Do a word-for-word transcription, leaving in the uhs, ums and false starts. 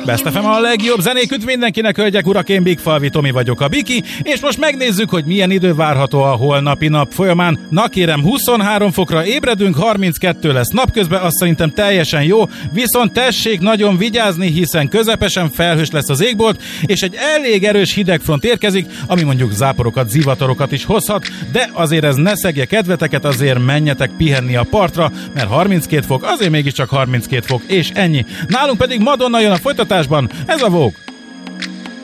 Best ef em a legjobb zenék üdv mindenkinek, hölgyek, urak, én Big Falvi Tomi vagyok, a Biki, és most megnézzük, hogy milyen idő várható a holnapi nap folyamán. Na kérem, huszonhárom fokra ébredünk, harminckettő lesz napközben, azt szerintem teljesen jó, viszont tessék nagyon vigyázni, hiszen közepesen felhős lesz az égbolt, és egy elég erős hidegfront érkezik, ami mondjuk záporokat, zivatorokat is hozhat, de azért ez ne szegje kedveteket, azért menjetek pihenni a partra, mert harminckét fok, azért mégiscsak harminckét fok, és ennyi. Nálunk pedig Madonna jön a folytatásban, ez a Vogue.